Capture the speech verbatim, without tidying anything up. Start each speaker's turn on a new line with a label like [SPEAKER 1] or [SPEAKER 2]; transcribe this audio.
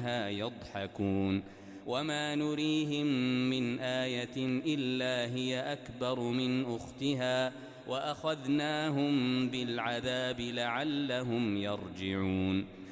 [SPEAKER 1] عنها يضحكون وما نريهم من آية إلا هي أكبر من أختها وأخذناهم بالعذاب لعلهم يرجعون